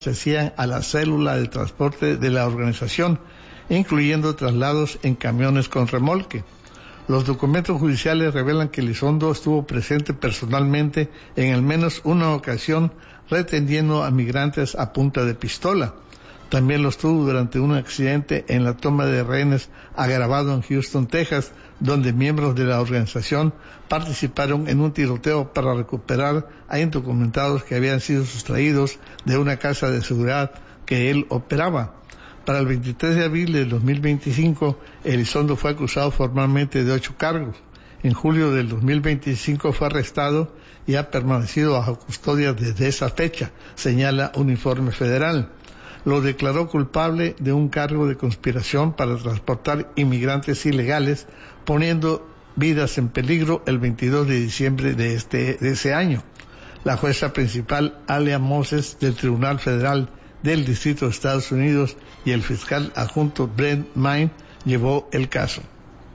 se hacían a la célula de transporte de la organización, incluyendo traslados en camiones con remolque. Los documentos judiciales revelan que Elizondo estuvo presente personalmente en al menos una ocasión reteniendo a migrantes a punta de pistola. También lo estuvo durante un accidente en la toma de rehenes agravado en Houston, Texas, donde miembros de la organización participaron en un tiroteo para recuperar a indocumentados que habían sido sustraídos de una casa de seguridad que él operaba. Para el 23 de abril de 2025, Elizondo fue acusado formalmente de 8 cargos. En julio del 2025 fue arrestado y ha permanecido bajo custodia desde esa fecha, señala un informe federal. Lo declaró culpable de un cargo de conspiración para transportar inmigrantes ilegales, poniendo vidas en peligro el 22 de diciembre de ese año. La jueza principal, Alia Moses, del Tribunal Federal del Distrito de Estados Unidos, y el fiscal adjunto Brent Mine llevó el caso.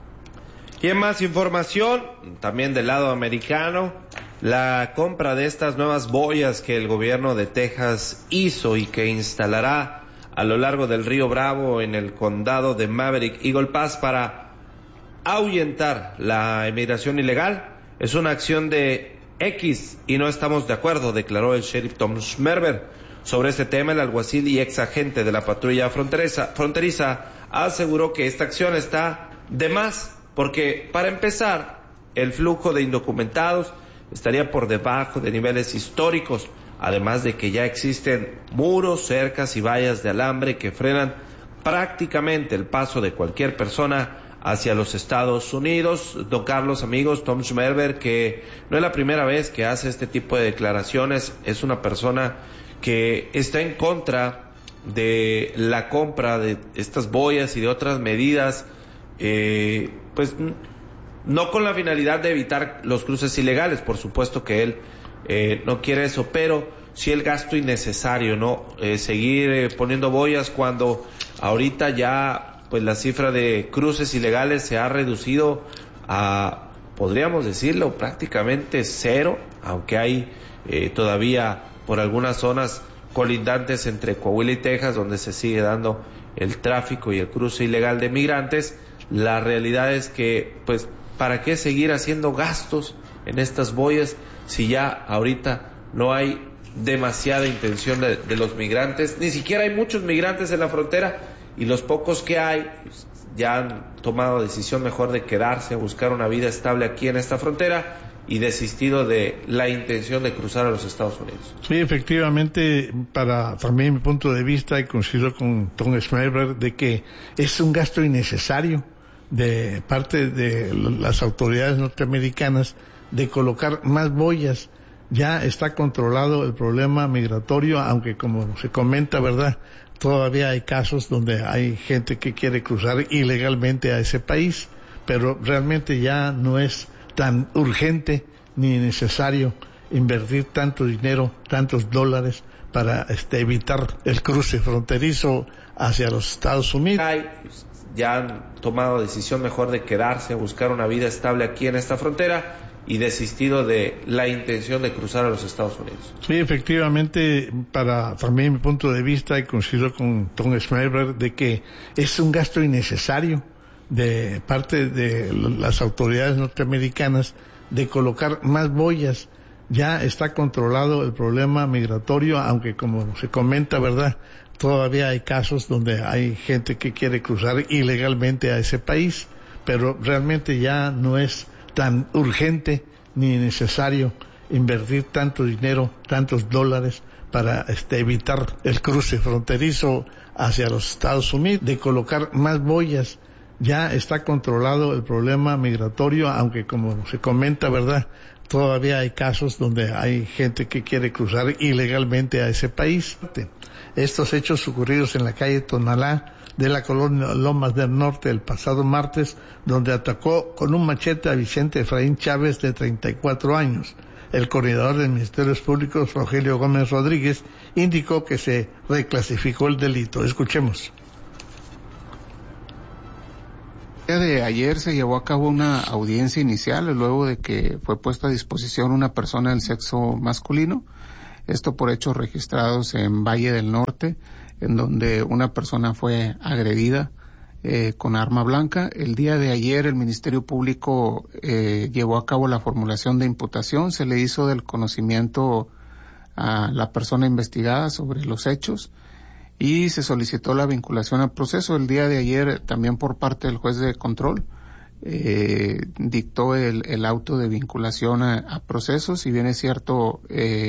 Y en más información, también del lado americano, la compra de estas nuevas boyas que el gobierno de Texas hizo y que instalará a lo largo del río Bravo en el condado de Maverick Eagle Pass para ahuyentar la emigración ilegal es una acción de X y no estamos de acuerdo, declaró el sheriff Tom Schmerber. Sobre este tema, el alguacil y ex agente de la patrulla fronteriza aseguró que esta acción está de más porque, para empezar, el flujo de indocumentados estaría por debajo de niveles históricos, además de que ya existen muros, cercas y vallas de alambre que frenan prácticamente el paso de cualquier persona hacia los Estados Unidos. Don Carlos, amigos, Tom Schmerber, que no es la primera vez que hace este tipo de declaraciones, es una persona que está en contra de la compra de estas boyas y de otras medidas, pues no con la finalidad de evitar los cruces ilegales, por supuesto que él no quiere eso, pero sí el gasto innecesario, ¿no? Seguir poniendo boyas cuando ahorita ya pues la cifra de cruces ilegales se ha reducido a, podríamos decirlo, prácticamente cero, aunque hay todavía por algunas zonas colindantes entre Coahuila y Texas donde se sigue dando el tráfico y el cruce ilegal de migrantes. La realidad es que, pues, ¿para qué seguir haciendo gastos en estas boyas si ya ahorita no hay demasiada intención de los migrantes? Ni siquiera hay muchos migrantes en la frontera y los pocos que hay pues, ya han tomado decisión mejor de quedarse, a buscar una vida estable aquí en esta frontera y desistido de la intención de cruzar a los Estados Unidos. Sí, efectivamente, para también mi punto de vista, y coincido con Tom Schmerber, de que es un gasto innecesario de parte de las autoridades norteamericanas de colocar más boyas. Ya está controlado el problema migratorio, aunque como se comenta, ¿verdad?, todavía hay casos donde hay gente que quiere cruzar ilegalmente a ese país, pero realmente ya no es tan urgente ni necesario invertir tanto dinero, tantos dólares para evitar el cruce fronterizo hacia los Estados Unidos. Ya han tomado decisión mejor de quedarse, a buscar una vida estable aquí en esta frontera y desistido de la intención de cruzar a los Estados Unidos. Sí, efectivamente, para también mi punto de vista, y coincido con Tom Schmerber, de que es un gasto innecesario de parte de las autoridades norteamericanas de colocar más boyas. Ya está controlado el problema migratorio, aunque como se comenta, ¿verdad?, todavía hay casos donde hay gente que quiere cruzar ilegalmente a ese país, pero realmente ya no es tan urgente ni necesario invertir tanto dinero, tantos dólares para evitar el cruce fronterizo hacia los Estados Unidos, de colocar más boyas. Ya está controlado el problema migratorio, aunque como se comenta, ¿verdad?, todavía hay casos donde hay gente que quiere cruzar ilegalmente a ese país. Estos hechos ocurridos en la calle Tonalá de la colonia Lomas del Norte el pasado martes, donde atacó con un machete a Vicente Efraín Chávez, de 34 años. El coordinador de Ministerios Públicos, Rogelio Gómez Rodríguez, indicó que se reclasificó el delito. Escuchemos. El día de ayer se llevó a cabo una audiencia inicial luego de que fue puesta a disposición una persona del sexo masculino. Esto por hechos registrados en Valle del Norte, en donde una persona fue agredida con arma blanca. El día de ayer el Ministerio Público llevó a cabo la formulación de imputación, se le hizo del conocimiento a la persona investigada sobre los hechos y se solicitó la vinculación al proceso. El día de ayer también por parte del juez de control dictó el auto de vinculación a proceso. Si bien es cierto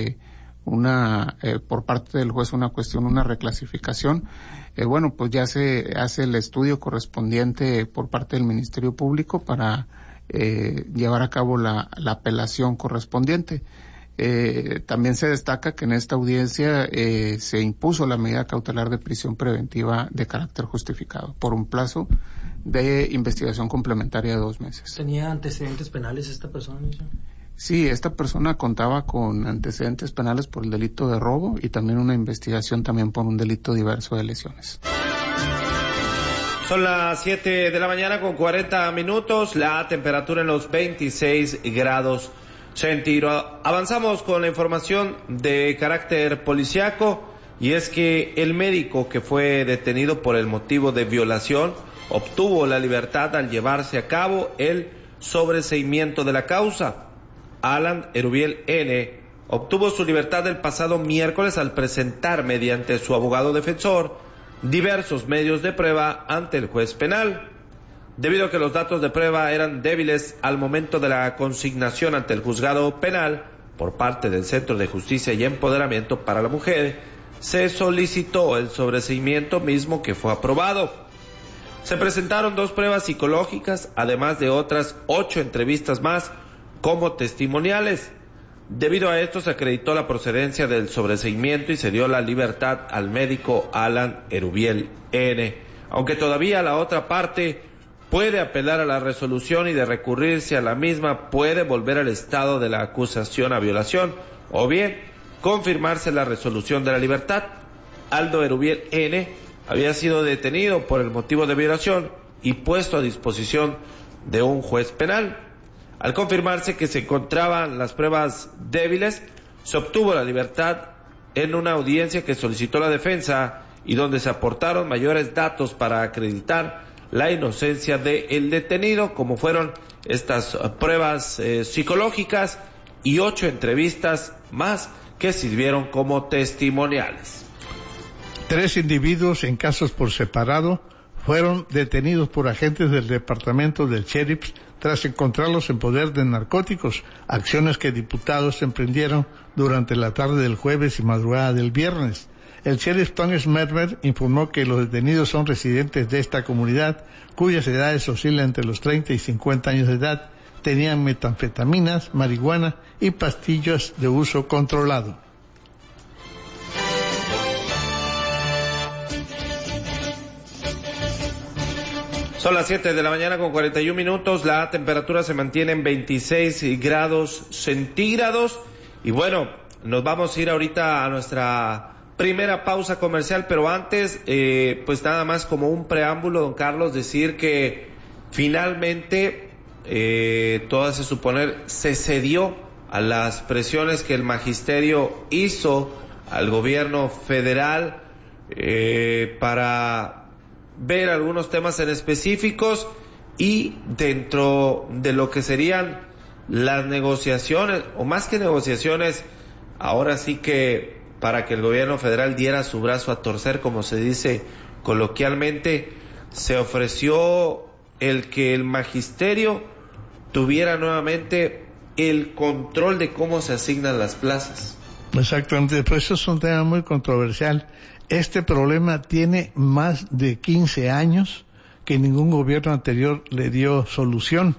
por parte del juez una reclasificación, bueno, pues ya se hace el estudio correspondiente por parte del Ministerio Público para llevar a cabo la apelación correspondiente. También se destaca que en esta audiencia se impuso la medida cautelar de prisión preventiva de carácter justificado por un plazo de investigación complementaria de 2 meses. ¿Tenía antecedentes penales esta persona? Sí, esta persona contaba con antecedentes penales por el delito de robo y también una investigación también por un delito diverso de lesiones. Son las 7 de la mañana con 40 minutos, la temperatura en los 26 grados centígrados. Avanzamos con la información de carácter policiaco, y es que el médico que fue detenido por el motivo de violación obtuvo la libertad al llevarse a cabo el sobreseimiento de la causa. Alan Erubiel N. obtuvo su libertad el pasado miércoles al presentar mediante su abogado defensor diversos medios de prueba ante el juez penal. Debido a que los datos de prueba eran débiles al momento de la consignación ante el juzgado penal por parte del Centro de Justicia y Empoderamiento para la Mujer, se solicitó el sobreseimiento mismo que fue aprobado. Se presentaron 2 pruebas psicológicas, además de otras 8 entrevistas más como testimoniales. Debido a esto se acreditó la procedencia del sobreseimiento y se dio la libertad al médico Alan Erubiel N. Aunque todavía la otra parte puede apelar a la resolución y de recurrirse a la misma puede volver al estado de la acusación a violación o bien confirmarse la resolución de la libertad. Aldo Erubiel N. había sido detenido por el motivo de violación y puesto a disposición de un juez penal. Al confirmarse que se encontraban las pruebas débiles, se obtuvo la libertad en una audiencia que solicitó la defensa y donde se aportaron mayores datos para acreditar la inocencia del detenido, como fueron estas pruebas psicológicas y 8 entrevistas más que sirvieron como testimoniales. 3 individuos en casos por separado fueron detenidos por agentes del departamento del sheriff tras encontrarlos en poder de narcóticos, acciones que diputados emprendieron durante la tarde del jueves y madrugada del viernes. El sheriff Tony Smermer informó que los detenidos son residentes de esta comunidad, cuyas edades oscilan entre los 30 y 50 años de edad, tenían metanfetaminas, marihuana y pastillas de uso controlado. Son las 7 de la mañana con 41 minutos, la temperatura se mantiene en 26 grados centígrados y bueno, nos vamos a ir ahorita a nuestra primera pausa comercial, pero antes, pues nada más como un preámbulo, don Carlos, decir que finalmente, todo hace suponer, se cedió a las presiones que el magisterio hizo al gobierno federal para ver algunos temas en específicos y dentro de lo que serían las negociaciones, o más que negociaciones, ahora sí que para que el gobierno federal diera su brazo a torcer, como se dice coloquialmente, se ofreció el que el magisterio tuviera nuevamente el control de cómo se asignan las plazas. Exactamente, pues eso es un tema muy controversial. Este problema tiene más de 15 años que ningún gobierno anterior le dio solución.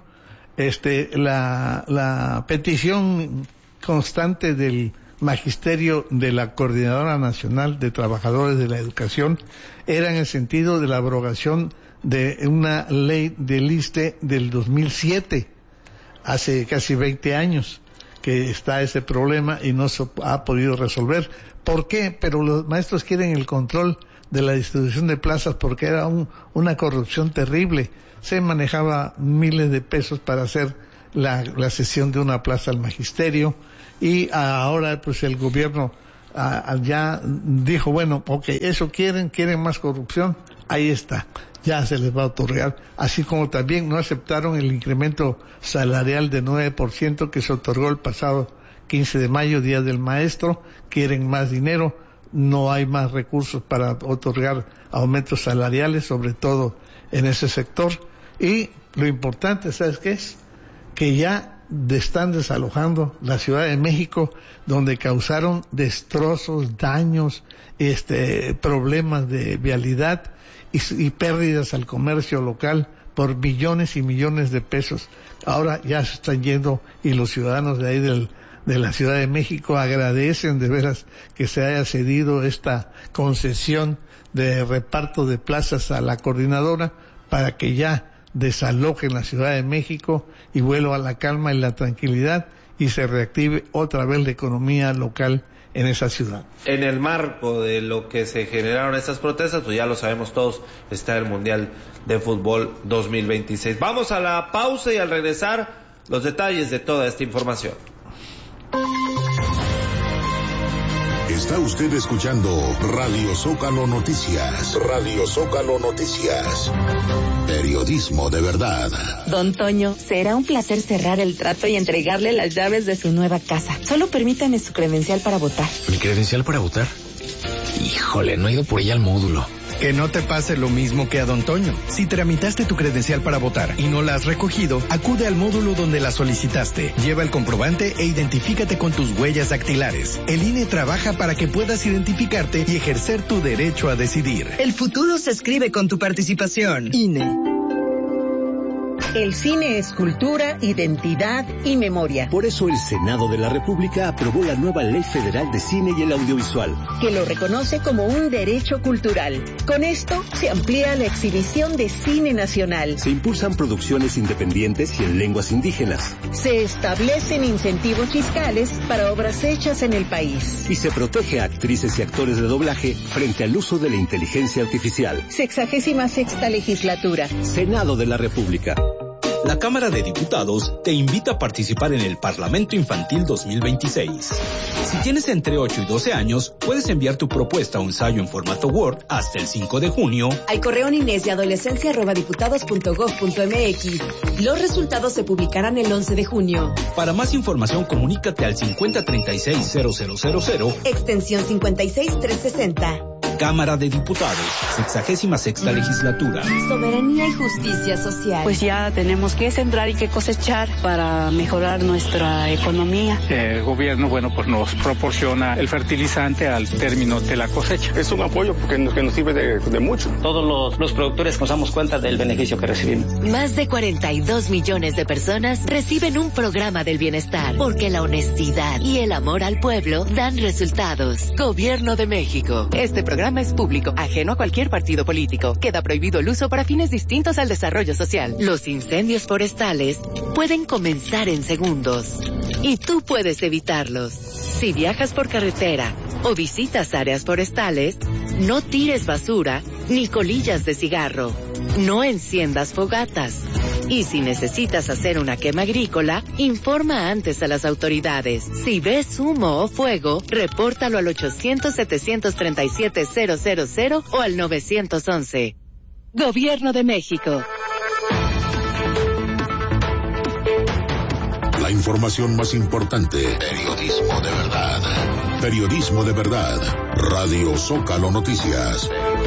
La petición constante del magisterio de la Coordinadora Nacional de Trabajadores de la Educación era en el sentido de la abrogación de una ley del ISSSTE del 2007, hace casi 20 años que está ese problema y no se ha podido resolver. ¿Por qué? Pero los maestros quieren el control de la distribución de plazas porque era una corrupción terrible. Se manejaba miles de pesos para hacer la cesión de una plaza al magisterio y ahora pues el gobierno ya dijo, bueno, ok, eso quieren más corrupción, ahí está, ya se les va a otorgar, así como también no aceptaron el incremento salarial de 9% que se otorgó el pasado 15 de mayo, Día del Maestro, quieren más dinero, no hay más recursos para otorgar aumentos salariales, sobre todo en ese sector, y lo importante, ¿sabes qué es? Que ya están desalojando la Ciudad de México, donde causaron destrozos, daños, problemas de vialidad y pérdidas al comercio local por millones y millones de pesos. Ahora ya se están yendo y los ciudadanos de ahí de la Ciudad de México agradecen de veras que se haya cedido esta concesión de reparto de plazas a la coordinadora para que ya desalojen la Ciudad de México y vuelva a la calma y la tranquilidad y se reactive otra vez la economía local en esa ciudad. En el marco de lo que se generaron estas protestas, pues ya lo sabemos todos, está el Mundial de Fútbol 2026. Vamos a la pausa y al regresar, los detalles de toda esta información. Está usted escuchando Radio Zócalo Noticias. Radio Zócalo Noticias. Periodismo de verdad. Don Toño, será un placer cerrar el trato y entregarle las llaves de su nueva casa. Solo permítame su credencial para votar. ¿Mi credencial para votar? Híjole, no he ido por ella al módulo. Que no te pase lo mismo que a Don Toño. Si tramitaste tu credencial para votar y no la has recogido, acude al módulo donde la solicitaste. Lleva el comprobante e identifícate con tus huellas dactilares. El INE trabaja para que puedas identificarte y ejercer tu derecho a decidir. El futuro se escribe con tu participación. INE. El cine es cultura, identidad y memoria. Por eso el Senado de la República aprobó la nueva Ley Federal de Cine y el Audiovisual, que lo reconoce como un derecho cultural. Con esto se amplía la exhibición de cine nacional. Se impulsan producciones independientes y en lenguas indígenas. Se establecen incentivos fiscales para obras hechas en el país. Y se protege a actrices y actores de doblaje frente al uso de la inteligencia artificial. 66ª legislatura. Senado de la República. La Cámara de Diputados te invita a participar en el Parlamento Infantil 2026. Si tienes entre 8 y 12 años, puedes enviar tu propuesta o ensayo en formato Word hasta el 5 de junio al correo ninesiadolescencia@diputados.gov.mx. Los resultados se publicarán el 11 de junio. Para más información, comunícate al 5036-0000, extensión 56360. Cámara de Diputados, 66ª legislatura. Soberanía y justicia social. Pues ya tenemos que sembrar y que cosechar para mejorar nuestra economía. El gobierno, pues nos proporciona el fertilizante al término de la cosecha. Es un apoyo que nos sirve de mucho. Todos los productores nos damos cuenta del beneficio que recibimos. Más de 42 millones de personas reciben un programa del bienestar, porque la honestidad y el amor al pueblo dan resultados. Gobierno de México. Este programa es público, ajeno a cualquier partido político. Queda prohibido el uso para fines distintos al desarrollo social. Los incendios forestales pueden comenzar en segundos y tú puedes evitarlos. Si viajas por carretera o visitas áreas forestales, no tires basura ni colillas de cigarro. No enciendas fogatas. Y si necesitas hacer una quema agrícola, informa antes a las autoridades. Si ves humo o fuego, repórtalo al 800-737-000 o al 911. Gobierno de México. La información más importante. Periodismo de verdad. Periodismo de verdad. Radio Zócalo Noticias.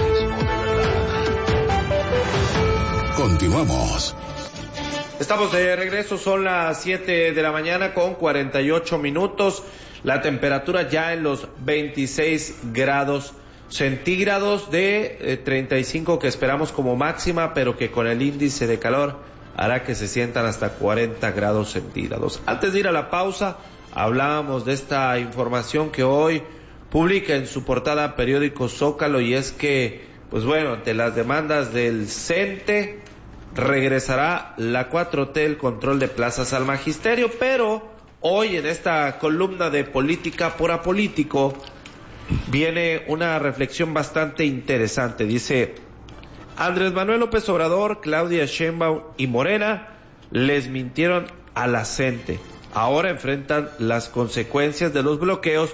Continuamos. Estamos de regreso, son las 7 de la mañana con 48 minutos. La temperatura ya en los 26 grados centígrados de 35 que esperamos como máxima, pero que con el índice de calor hará que se sientan hasta 40 grados centígrados. Antes de ir a la pausa, hablábamos de esta información que hoy publica en su portada periódico Zócalo, y es que, pues bueno, ante las demandas del CENTE, regresará la 4T, el control de plazas al magisterio, pero hoy en esta columna de Política por Apolítico viene una reflexión bastante interesante. Dice: Andrés Manuel López Obrador, Claudia Sheinbaum y Morena les mintieron a la CENTE. Ahora enfrentan las consecuencias de los bloqueos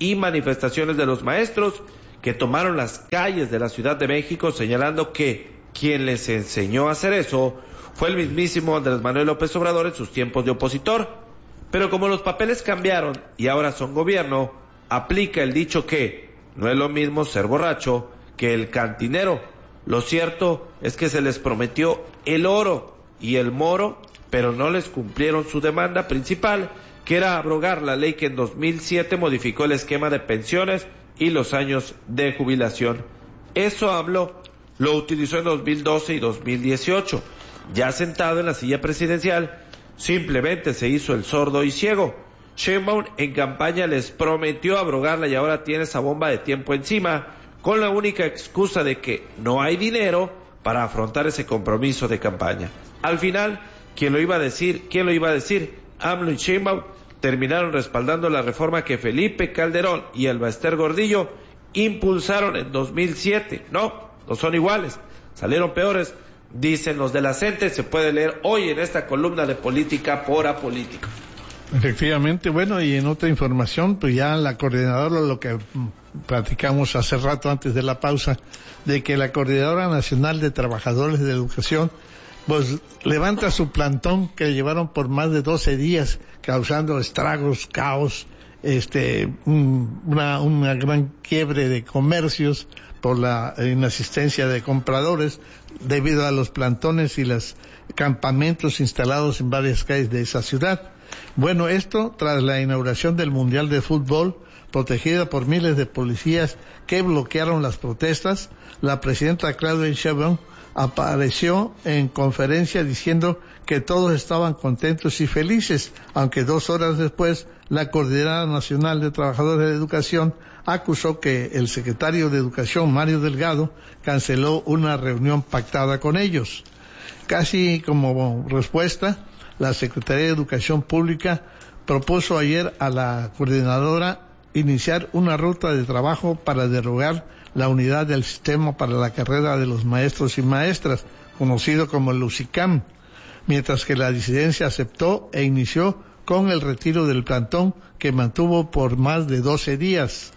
y manifestaciones de los maestros que tomaron las calles de la Ciudad de México, señalando que quien les enseñó a hacer eso fue el mismísimo Andrés Manuel López Obrador en sus tiempos de opositor. Pero como los papeles cambiaron y ahora son gobierno, aplica el dicho que no es lo mismo ser borracho que el cantinero. Lo cierto es que se les prometió el oro y el moro, pero no les cumplieron su demanda principal, que era abrogar la ley que en 2007 modificó el esquema de pensiones y los años de jubilación. Eso AMLO lo utilizó en 2012 y 2018. Ya sentado en la silla presidencial, simplemente se hizo el sordo y ciego. Sheinbaum en campaña les prometió abrogarla y ahora tiene esa bomba de tiempo encima, con la única excusa de que no hay dinero para afrontar ese compromiso de campaña. Al final, ¿quién lo iba a decir? AMLO y Sheinbaum terminaron respaldando la reforma que Felipe Calderón y el Baester Gordillo impulsaron en 2007. No son iguales, salieron peores, dicen los de la CENTE, se puede leer hoy en esta columna de Política por Apolítico. Efectivamente, bueno, y en otra información, pues ya la coordinadora, lo que platicamos hace rato antes de la pausa, de que la Coordinadora Nacional de Trabajadores de Educación pues levanta su plantón que llevaron por más de 12 días, causando estragos, caos, una gran quiebre de comercios por la inasistencia de compradores debido a los plantones y los campamentos instalados en varias calles de esa ciudad. Bueno, esto tras la inauguración del Mundial de Fútbol, protegida por miles de policías que bloquearon las protestas. La presidenta Claudia Sheinbaum apareció en conferencia diciendo que todos estaban contentos y felices, aunque 2 horas después la Coordinadora Nacional de Trabajadores de Educación acusó que el secretario de Educación, Mario Delgado, canceló una reunión pactada con ellos. Casi como respuesta, la Secretaría de Educación Pública propuso ayer a la coordinadora iniciar una ruta de trabajo para derogar la unidad del sistema para la carrera de los maestros y maestras, conocido como el USICAM, mientras que la disidencia aceptó e inició con el retiro del plantón que mantuvo por más de 12 días.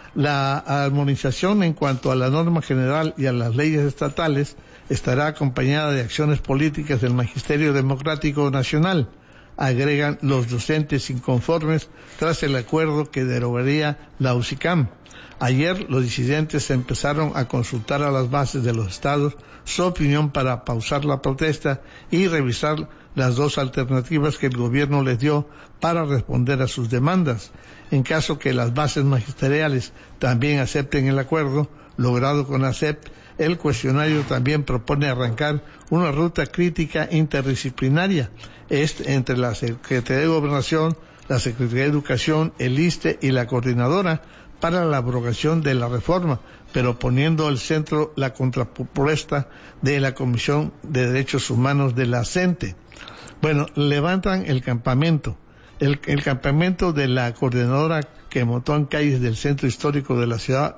La armonización en cuanto a la norma general y a las leyes estatales estará acompañada de acciones políticas del Magisterio Democrático Nacional, agregan los docentes inconformes tras el acuerdo que derogaría la USICAM. Ayer los disidentes empezaron a consultar a las bases de los estados su opinión para pausar la protesta y revisar las 2 alternativas que el gobierno les dio para responder a sus demandas. En caso que las bases magisteriales también acepten el acuerdo logrado con ASEP, el cuestionario también propone arrancar una ruta crítica interdisciplinaria entre la Secretaría de Gobernación, la Secretaría de Educación, el ISSSTE y la Coordinadora para la abrogación de la reforma, pero poniendo al centro la contrapropuesta de la Comisión de Derechos Humanos de la CENTE. Bueno, levantan el campamento. El campamento de la coordinadora que montó en calles del centro histórico de la Ciudad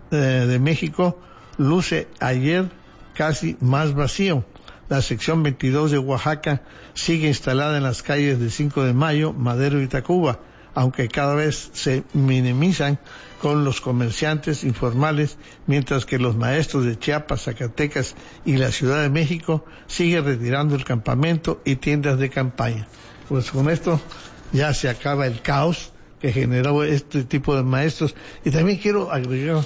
de México luce ayer casi más vacío. La sección 22 de Oaxaca sigue instalada en las calles de 5 de Mayo, Madero y Tacuba, aunque cada vez se minimizan con los comerciantes informales, mientras que los maestros de Chiapas, Zacatecas y la Ciudad de México siguen retirando el campamento y tiendas de campaña. Pues con esto ya se acaba el caos que generó este tipo de maestros. Y también quiero agregar,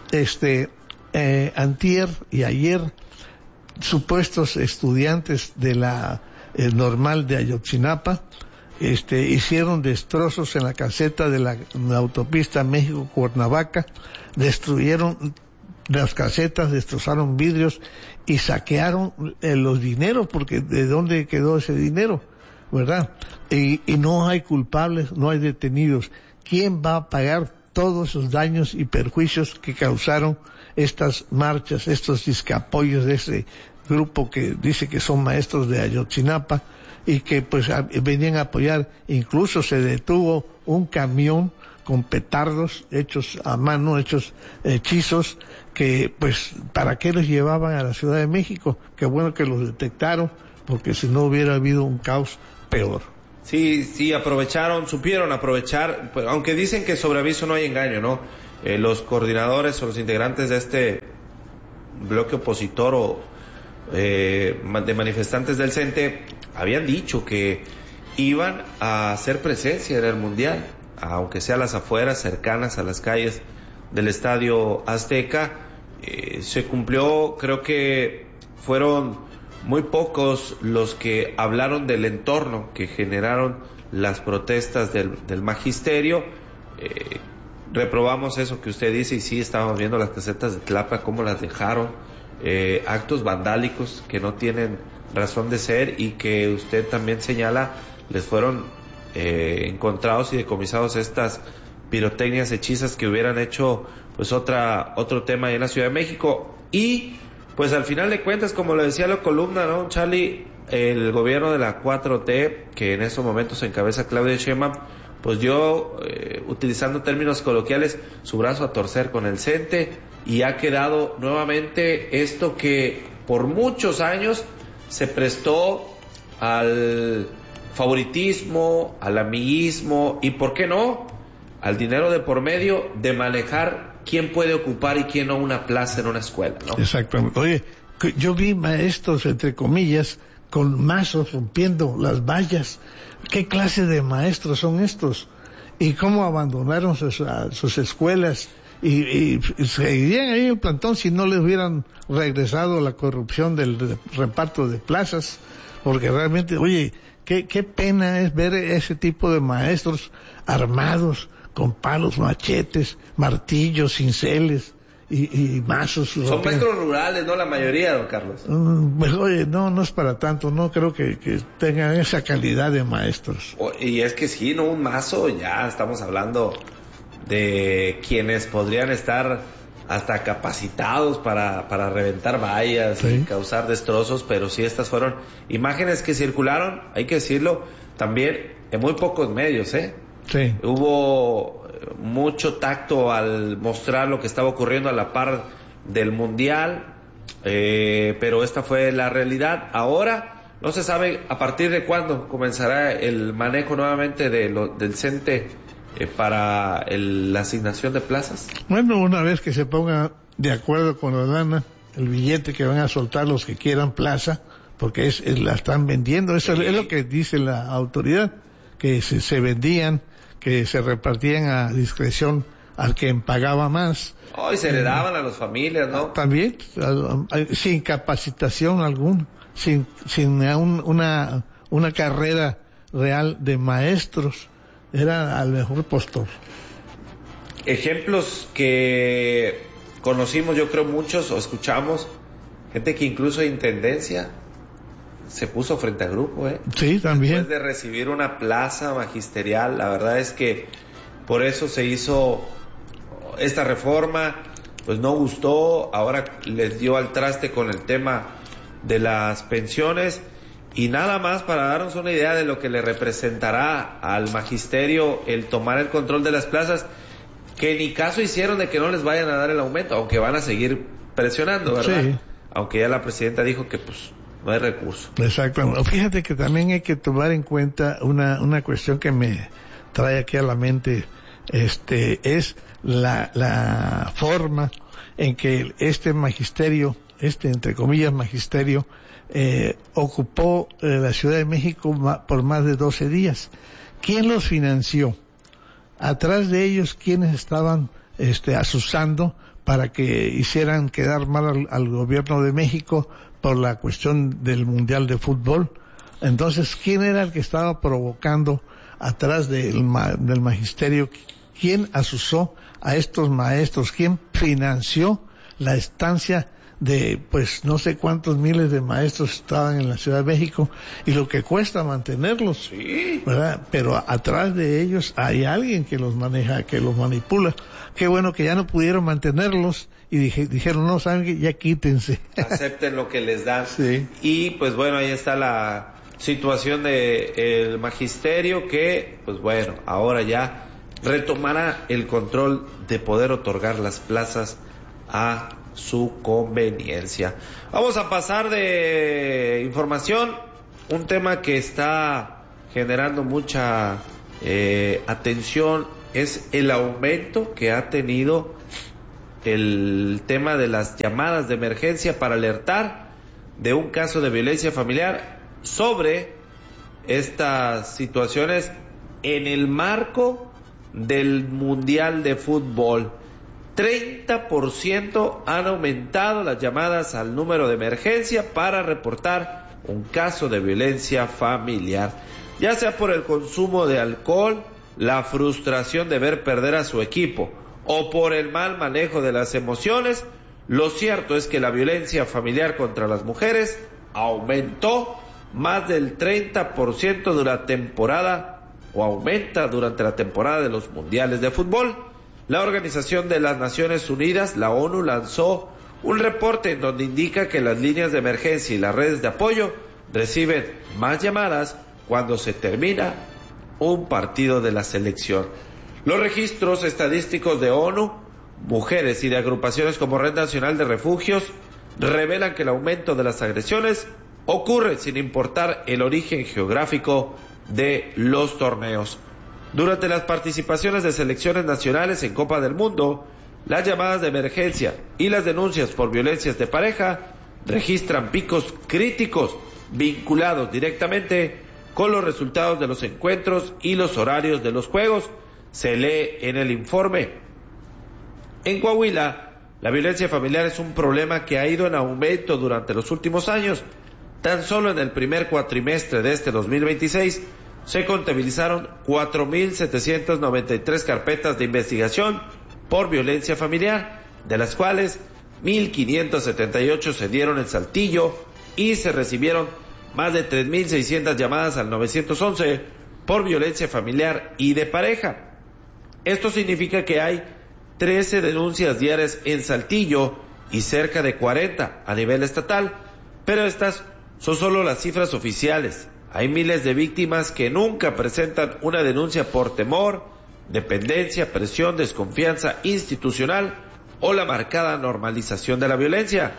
antier y ayer, supuestos estudiantes de la normal de Ayotzinapa, hicieron destrozos en la caseta de la autopista México-Cuernavaca, destruyeron las casetas, destrozaron vidrios y saquearon los dineros, porque ¿de dónde quedó ese dinero? ¿Verdad? Y no hay culpables, no hay detenidos. ¿Quién va a pagar todos esos daños y perjuicios que causaron estas marchas, estos discapoyos de ese grupo que dice que son maestros de Ayotzinapa y que pues venían a apoyar? Incluso se detuvo un camión con petardos hechos a mano, hechos hechizos, que pues ¿para qué los llevaban a la Ciudad de México? Qué bueno que los detectaron, porque si no hubiera habido un caos peor. Sí, supieron aprovechar, pues, aunque dicen que sobre aviso no hay engaño, ¿no? Los coordinadores o los integrantes de este bloque opositor de manifestantes del CENTE habían dicho que iban a hacer presencia en el Mundial, aunque sea a las afueras, cercanas a las calles del Estadio Azteca. Se cumplió, creo que fueron muy pocos los que hablaron del entorno que generaron las protestas del magisterio. Reprobamos eso que usted dice, y sí, estábamos viendo las casetas de Tlapa, cómo las dejaron, actos vandálicos que no tienen razón de ser y que usted también señala, les fueron encontrados y decomisados estas pirotecnias hechizas que hubieran hecho pues otro tema ahí en la Ciudad de México. Y pues al final de cuentas, como lo decía la columna, ¿no, Charlie? El gobierno de la 4T, que en estos momentos encabeza Claudia Sheinbaum, pues dio, utilizando términos coloquiales, su brazo a torcer con el CENTE, y ha quedado nuevamente esto que por muchos años se prestó al favoritismo, al amiguismo y, ¿por qué no?, al dinero de por medio de manejar quién puede ocupar y quién no una plaza en una escuela, ¿no? Exactamente. Oye, yo vi maestros, entre comillas, con mazos rompiendo las vallas. ¿Qué clase de maestros son estos? ¿Y cómo abandonaron sus escuelas? Y seguirían ahí en plantón si no les hubieran regresado la corrupción del reparto de plazas. Porque realmente, oye, qué pena es ver ese tipo de maestros armados con palos, machetes, martillos, cinceles y mazos. Son maestros rurales, ¿no? La mayoría, don Carlos. Pues, oye, no es para tanto, no creo que tengan esa calidad de maestros. Y es que sí, ¿no? Un mazo, ya estamos hablando de quienes podrían estar hasta capacitados para reventar vallas, ¿sí?, y causar destrozos, pero sí, estas fueron imágenes que circularon, hay que decirlo, también en muy pocos medios, ¿eh? Sí. Hubo mucho tacto al mostrar lo que estaba ocurriendo a la par del Mundial, pero esta fue la realidad. Ahora no se sabe a partir de cuándo comenzará el manejo nuevamente del CENTE para la asignación de plazas. Bueno, una vez que se ponga de acuerdo con la lana, el billete que van a soltar los que quieran plaza, porque la están vendiendo, eso es lo que dice la autoridad, que se vendían, que se repartían a discreción al que pagaba más. Y se heredaban a las familias, ¿no? También, sin capacitación alguna, sin una carrera real de maestros. Era al mejor postor. Ejemplos que conocimos, yo creo muchos, o escuchamos, gente que incluso en intendencia se puso frente al grupo, Sí, también. Después de recibir una plaza magisterial, la verdad es que por eso se hizo esta reforma, pues no gustó, ahora les dio al traste con el tema de las pensiones. Y nada más para darnos una idea de lo que le representará al magisterio el tomar el control de las plazas, que ni caso hicieron de que no les vayan a dar el aumento, aunque van a seguir presionando, ¿verdad? Sí. Aunque ya la presidenta dijo que pues no hay recurso. Exacto. Fíjate que también hay que tomar en cuenta una cuestión que me trae aquí a la mente, es la forma en que este magisterio, entre comillas magisterio, ocupó la Ciudad de México por más de 12 días. ¿Quién los financió? Atrás de ellos, ¿quiénes estaban asusando para que hicieran quedar mal al gobierno de México por la cuestión del Mundial de Fútbol? Entonces, ¿quién era el que estaba provocando atrás del magisterio? ¿Quién asusó a estos maestros? ¿Quién financió la estancia de pues no sé cuántos miles de maestros estaban en la Ciudad de México y lo que cuesta mantenerlos? Sí. ¿Verdad? Pero atrás de ellos hay alguien que los maneja, que los manipula. Qué bueno que ya no pudieron mantenerlos y dijeron, no, saben que ya quítense. Acepten lo que les dan. Sí. Y pues bueno, ahí está la situación del magisterio que, pues bueno, ahora ya retomará el control de poder otorgar las plazas a su conveniencia. Vamos a pasar de información, un tema que está generando mucha atención es el aumento que ha tenido el tema de las llamadas de emergencia para alertar de un caso de violencia familiar sobre estas situaciones en el marco del Mundial de Fútbol. 30% han aumentado las llamadas al número de emergencia para reportar un caso de violencia familiar, ya sea por el consumo de alcohol, la frustración de ver perder a su equipo o por el mal manejo de las emociones. Lo cierto es que la violencia familiar contra las mujeres aumentó más del 30% durante la temporada, o aumenta durante la temporada de los mundiales de fútbol. La Organización de las Naciones Unidas, la ONU, lanzó un reporte en donde indica que las líneas de emergencia y las redes de apoyo reciben más llamadas cuando se termina un partido de la selección. Los registros estadísticos de ONU, mujeres y de agrupaciones como Red Nacional de Refugios revelan que el aumento de las agresiones ocurre sin importar el origen geográfico de los torneos. Durante las participaciones de selecciones nacionales en Copa del Mundo, las llamadas de emergencia y las denuncias por violencias de pareja registran picos críticos vinculados directamente con los resultados de los encuentros y los horarios de los juegos, se lee en el informe. En Coahuila, la violencia familiar es un problema que ha ido en aumento durante los últimos años. Tan solo en el primer cuatrimestre de este 2026 se contabilizaron 4.793 carpetas de investigación por violencia familiar, de las cuales 1.578 se dieron en Saltillo y se recibieron más de 3.600 llamadas al 911 por violencia familiar y de pareja. Esto significa que hay 13 denuncias diarias en Saltillo y cerca de 40 a nivel estatal, pero estas son solo las cifras oficiales. Hay miles de víctimas que nunca presentan una denuncia por temor, dependencia, presión, desconfianza institucional o la marcada normalización de la violencia.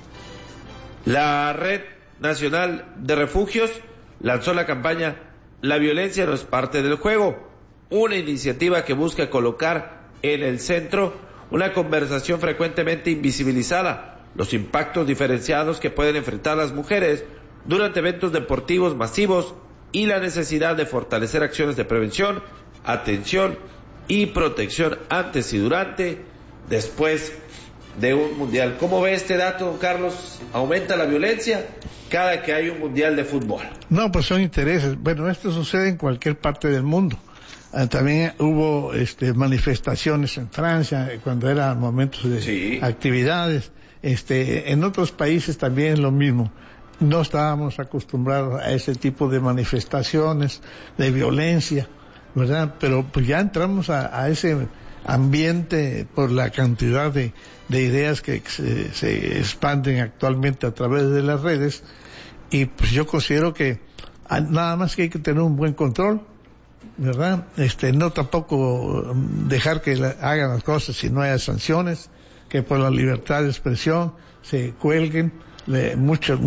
La Red Nacional de Refugios lanzó la campaña La violencia no es parte del juego, una iniciativa que busca colocar en el centro una conversación frecuentemente invisibilizada, los impactos diferenciados que pueden enfrentar las mujeres durante eventos deportivos masivos y la necesidad de fortalecer acciones de prevención, atención y protección antes y durante, después de un mundial. ¿Cómo ve este dato, don Carlos? ¿Aumenta la violencia cada que hay un mundial de fútbol? No, pues son intereses. Bueno, esto sucede en cualquier parte del mundo. También hubo manifestaciones en Francia cuando eran momentos de actividades. En otros países también es lo mismo. No estábamos acostumbrados a ese tipo de manifestaciones, de violencia, ¿verdad? Pero pues ya entramos a ese ambiente por la cantidad de ideas que se expanden actualmente a través de las redes, y pues yo considero que nada más que hay que tener un buen control, ¿verdad? No tampoco dejar que hagan las cosas si no haya sanciones, que por la libertad de expresión se cuelguen muchas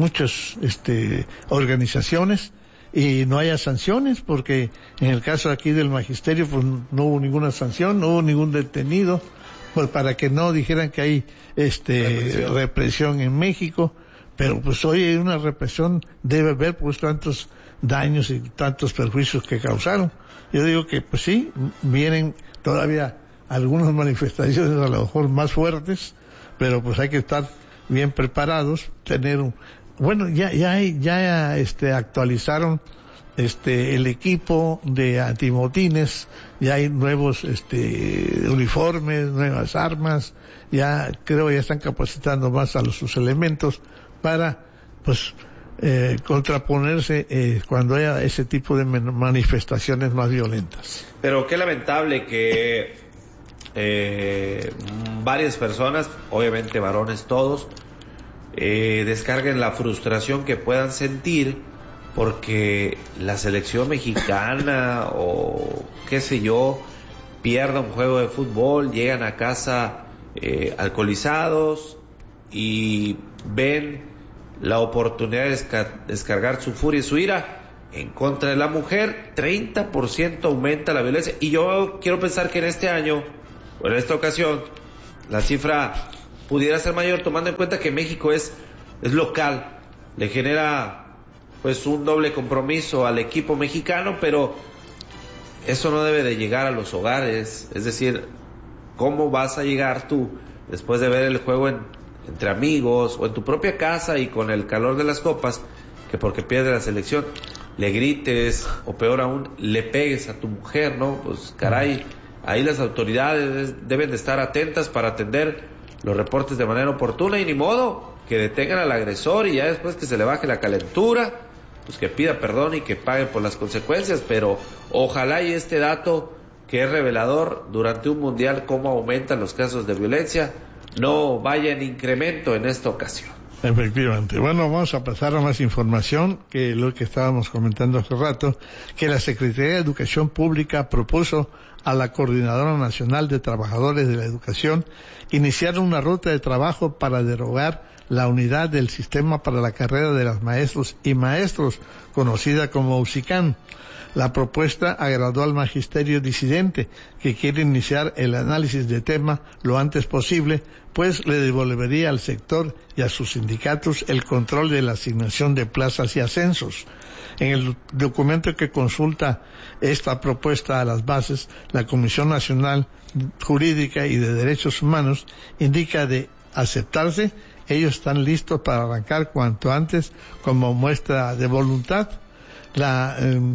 organizaciones y no haya sanciones, porque en el caso aquí del magisterio pues no hubo ninguna sanción, no hubo ningún detenido, pues para que no dijeran que hay represión en México, pero pues hoy hay una represión, debe haber pues tantos daños y tantos perjuicios que causaron. Yo digo que pues sí, vienen todavía algunas manifestaciones a lo mejor más fuertes, pero pues hay que estar bien preparados, tener ya actualizaron el equipo de antimotines, ya hay nuevos uniformes, nuevas armas, ya están capacitando más a sus elementos para pues contraponerse cuando haya ese tipo de manifestaciones más violentas. Pero qué lamentable que varias personas, obviamente varones todos, descarguen la frustración que puedan sentir porque la selección mexicana o qué sé yo pierda un juego de fútbol, llegan a casa alcoholizados y ven la oportunidad de descargar su furia y su ira en contra de la mujer, 30% aumenta la violencia. Y yo quiero pensar que en este año, o en esta ocasión, la cifra pudiera ser mayor, tomando en cuenta que México es local, le genera pues un doble compromiso al equipo mexicano, pero eso no debe de llegar a los hogares. Es decir, ¿cómo vas a llegar tú, después de ver el juego entre amigos o en tu propia casa y con el calor de las copas, que porque pierde la selección le grites o peor aún le pegues a tu mujer, ¿no? Pues caray, ahí las autoridades deben de estar atentas para atender los reportes de manera oportuna y ni modo que detengan al agresor y ya después que se le baje la calentura, pues que pida perdón y que pague por las consecuencias. Pero ojalá y este dato, que es revelador durante un mundial cómo aumentan los casos de violencia, no vaya en incremento en esta ocasión. Efectivamente. Bueno, vamos a pasar a más información, que lo que estábamos comentando hace rato, que la Secretaría de Educación Pública propuso a la Coordinadora Nacional de Trabajadores de la Educación iniciar una ruta de trabajo para derogar la unidad del sistema para la carrera de las maestros y maestros, conocida como USICAM. La propuesta agradó al magisterio disidente, que quiere iniciar el análisis de tema lo antes posible, pues le devolvería al sector y a sus sindicatos el control de la asignación de plazas y ascensos. En el documento que consulta esta propuesta a las bases, la Comisión Nacional Jurídica y de Derechos Humanos indica de aceptarse, ellos están listos para arrancar cuanto antes como muestra de voluntad. La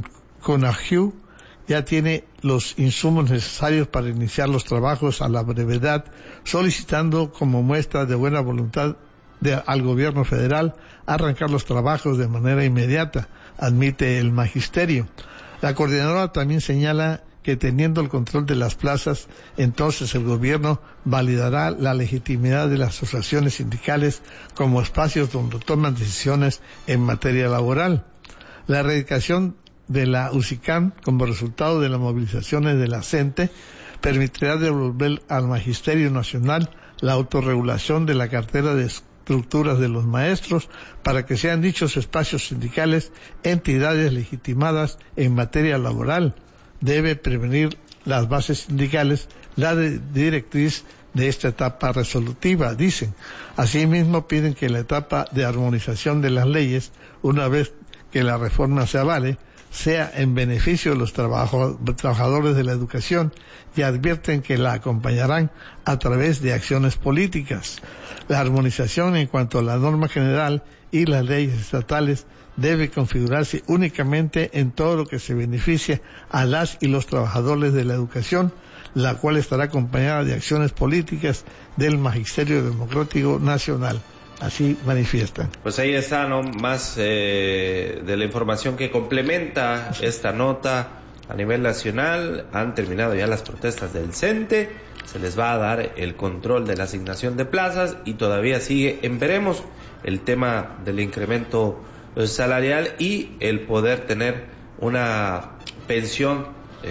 CONAHU ya tiene los insumos necesarios para iniciar los trabajos a la brevedad, solicitando como muestra de buena voluntad al gobierno federal arrancar los trabajos de manera inmediata, admite el magisterio. La coordinadora también señala que teniendo el control de las plazas, entonces el gobierno validará la legitimidad de las asociaciones sindicales como espacios donde toman decisiones en materia laboral. La erradicación de la USICAM como resultado de las movilizaciones de la CENTE permitirá devolver al Magisterio Nacional la autorregulación de la cartera de estructuras de los maestros para que sean dichos espacios sindicales entidades legitimadas en materia laboral. Debe prevenir las bases sindicales la directriz de esta etapa resolutiva, dicen. Asimismo, piden que la etapa de armonización de las leyes, una vez que la reforma se avale, sea en beneficio de los trabajadores de la educación y advierten que la acompañarán a través de acciones políticas. La armonización en cuanto a la norma general y las leyes estatales debe configurarse únicamente en todo lo que se beneficia a las y los trabajadores de la educación, la cual estará acompañada de acciones políticas del Magisterio Democrático Nacional. Así manifiestan. Pues ahí está, ¿no? Más de la información que complementa esta nota a nivel nacional. Han terminado ya las protestas del CENTE, se les va a dar el control de la asignación de plazas y todavía sigue en veremos el tema del incremento salarial y el poder tener una pensión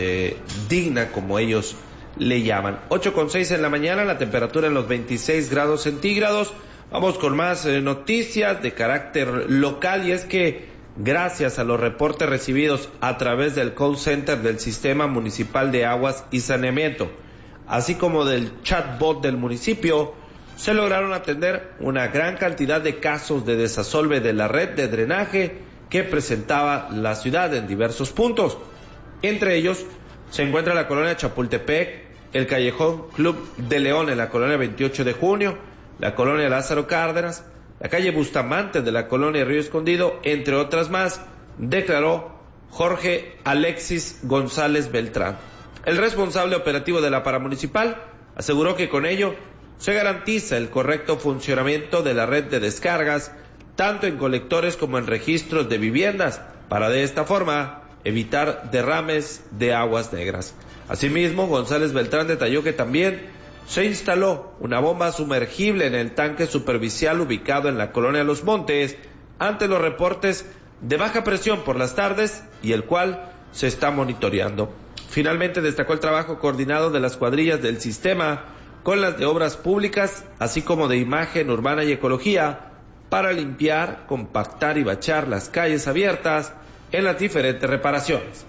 digna, como ellos le llaman. 8:06 en la mañana, la temperatura en los 26 grados centígrados. Vamos con más noticias de carácter local, y es que gracias a los reportes recibidos a través del call center del Sistema Municipal de Aguas y Saneamiento, así como del chatbot del municipio, se lograron atender una gran cantidad de casos de desasolve de la red de drenaje que presentaba la ciudad en diversos puntos. Entre ellos se encuentra la colonia Chapultepec, el callejón Club de León en la colonia 28 de junio, la colonia Lázaro Cárdenas, la calle Bustamante de la colonia Río Escondido, entre otras más, declaró Jorge Alexis González Beltrán. El responsable operativo de la paramunicipal aseguró que con ello se garantiza el correcto funcionamiento de la red de descargas, tanto en colectores como en registros de viviendas, para de esta forma evitar derrames de aguas negras. Asimismo, González Beltrán detalló que también se instaló una bomba sumergible en el tanque superficial ubicado en la colonia Los Montes ante los reportes de baja presión por las tardes y el cual se está monitoreando. Finalmente destacó el trabajo coordinado de las cuadrillas del sistema con las de obras públicas, así como de imagen urbana y ecología, para limpiar, compactar y bachar las calles abiertas en las diferentes reparaciones.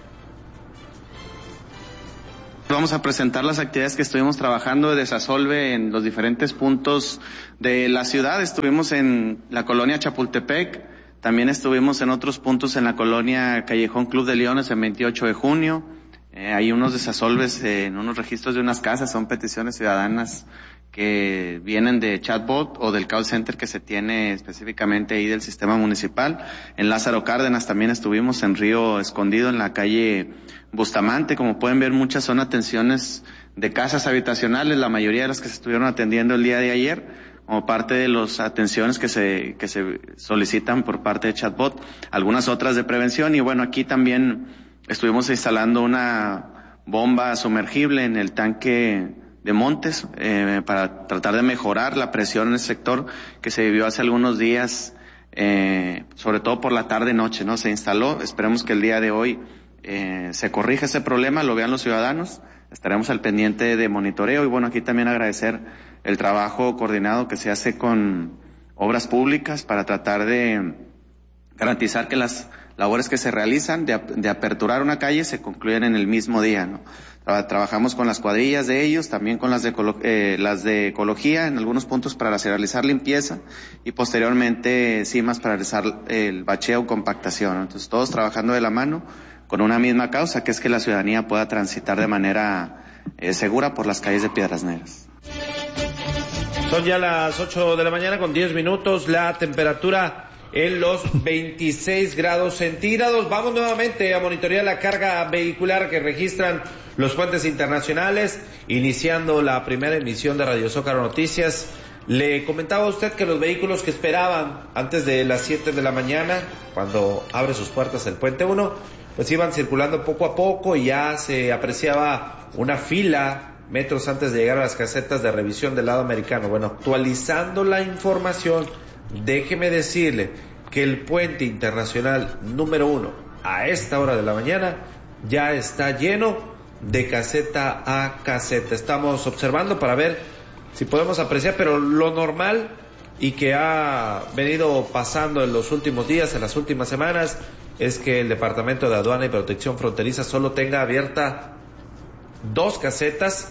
Vamos a presentar las actividades que estuvimos trabajando de desasolve en los diferentes puntos de la ciudad. Estuvimos en la colonia Chapultepec, también estuvimos en otros puntos en la colonia Callejón Club de Leones en 28 de junio. Hay unos desasolves en unos registros de unas casas, son peticiones ciudadanas que vienen de chatbot o del call center que se tiene específicamente ahí del sistema municipal. En Lázaro Cárdenas también estuvimos, en Río Escondido, en la calle Bustamante. Como pueden ver, muchas son atenciones de casas habitacionales, la mayoría de las que se estuvieron atendiendo el día de ayer, como parte de las atenciones que se solicitan por parte de chatbot, algunas otras de prevención. Y bueno, aquí también estuvimos instalando una bomba sumergible en el tanque de Montes para tratar de mejorar la presión en el sector que se vivió hace algunos días, sobre todo por la tarde-noche, ¿no? Se instaló, esperemos que el día de hoy se corrija ese problema, lo vean los ciudadanos, estaremos al pendiente de monitoreo. Y bueno, aquí también agradecer el trabajo coordinado que se hace con obras públicas para tratar de garantizar que las labores que se realizan de aperturar una calle se concluyen en el mismo día, ¿no? Trabajamos con las cuadrillas de ellos, también con las de ecología en algunos puntos para realizar limpieza y posteriormente cimas para realizar el bacheo o compactación, ¿no? Entonces todos trabajando de la mano con una misma causa, que es que la ciudadanía pueda transitar de manera segura por las calles de Piedras Negras. Son ya las 8 de la mañana con 10 minutos, la temperatura en los 26 grados centígrados. Vamos nuevamente a monitorear la carga vehicular que registran los puentes internacionales, iniciando la primera emisión de Radio Zócalo Noticias. Le comentaba a usted que los vehículos que esperaban antes de las 7 de la mañana, cuando abre sus puertas el puente 1, pues iban circulando poco a poco y ya se apreciaba una fila metros antes de llegar a las casetas de revisión del lado americano. Bueno, actualizando la información, déjeme decirle que el puente internacional número 1 a esta hora de la mañana ya está lleno de caseta a caseta. Estamos observando para ver si podemos apreciar, pero lo normal y que ha venido pasando en los últimos días, en las últimas semanas, es que el Departamento de Aduana y Protección Fronteriza solo tenga abierta dos casetas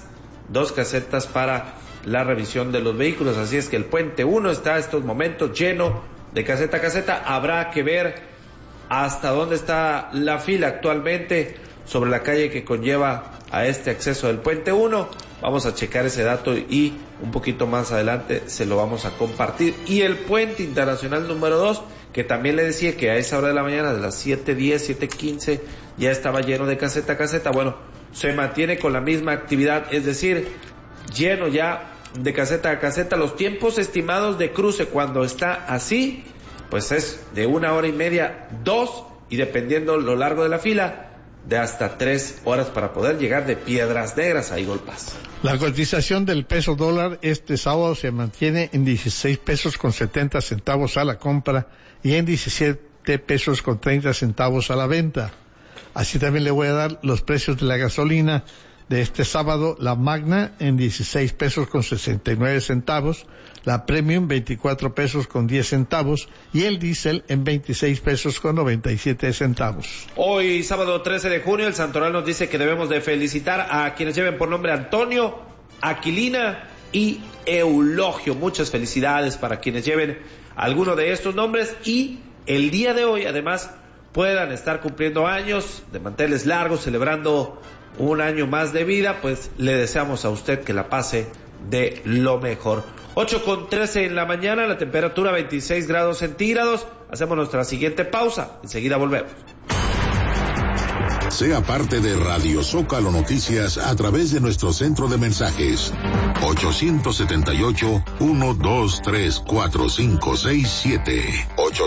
para la revisión de los vehículos. Así es que el puente 1 está a estos momentos lleno de caseta a caseta. Habrá que ver hasta dónde está la fila actualmente sobre la calle que conlleva a este acceso del puente 1. Vamos a checar ese dato y un poquito más adelante se lo vamos a compartir. Y el puente internacional número 2, que también le decía que a esa hora de la mañana, de las 7:10, 7:15, ya estaba lleno de caseta a caseta. Bueno, se mantiene con la misma actividad, es decir, lleno ya de caseta a caseta. Los tiempos estimados de cruce cuando está así, pues es de 1 hora y media, 2, y dependiendo lo largo de la fila, de hasta 3 horas para poder llegar de Piedras Negras a Eagle Pass. La cotización del peso dólar este sábado se mantiene en 16 pesos con 70 centavos a la compra y en 17 pesos con 30 centavos a la venta. Así también le voy a dar los precios de la gasolina de este sábado. La Magna en 16 pesos con 69 centavos, la Premium 24 pesos con 10 centavos y el diésel en 26 pesos con 97 centavos. Hoy, sábado 13 de junio, el Santoral nos dice que debemos de felicitar a quienes lleven por nombre Antonio, Aquilina y Eulogio. Muchas felicidades para quienes lleven alguno de estos nombres y el día de hoy, además, puedan estar cumpliendo años de manteles largos, celebrando un año más de vida. Pues le deseamos a usted que la pase de lo mejor. 8:13 en la mañana, la temperatura 26 grados centígrados. Hacemos nuestra siguiente pausa, enseguida volvemos. Sea parte de Radio Zócalo Noticias a través de nuestro centro de mensajes 878-123-4567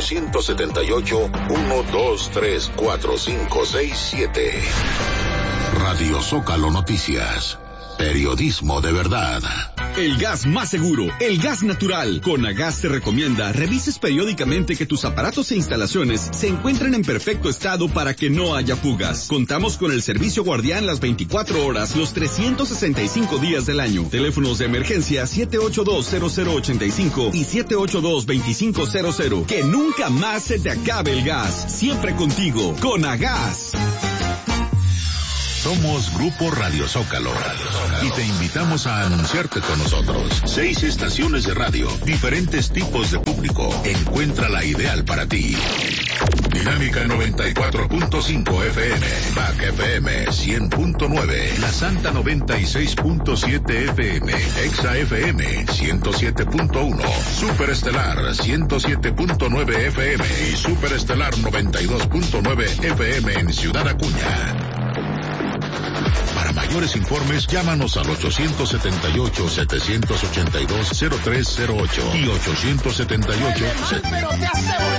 878-123-4567. Radio Zócalo Noticias, periodismo de verdad. el gas más seguro, el gas natural. Conagas te recomienda revises periódicamente que tus aparatos e instalaciones se encuentren en perfecto estado para que no haya fugas. Contamos con el servicio guardián las 24 horas, los 365 días del año. Teléfonos de emergencia 782-0085 y 782-2500. Que nunca más se te acabe el gas. Siempre contigo, Conagas. Somos Grupo Radio Zócalo y te invitamos a anunciarte con nosotros. 6 estaciones de radio, diferentes tipos de público. Encuentra la ideal para ti. Dinámica 94.5 FM, Back FM 100.9, La Santa 96.7 FM, Exa FM 107.1, Super Estelar 107.9 FM y Super Estelar 92.9 FM en Ciudad Acuña. Para mayores informes, llámanos al 878-782-0308 y 878